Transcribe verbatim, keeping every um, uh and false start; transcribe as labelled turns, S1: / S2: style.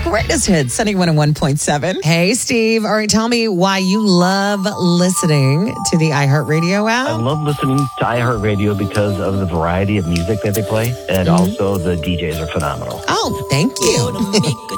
S1: greatest hits, Sunny one oh one point seven. Hey, Steve. All right, tell me why you love listening to the iHeartRadio app.
S2: I love listening to iHeartRadio because of the variety of music that they play, and mm-hmm. also the D Js are phenomenal.
S1: Oh, thank you.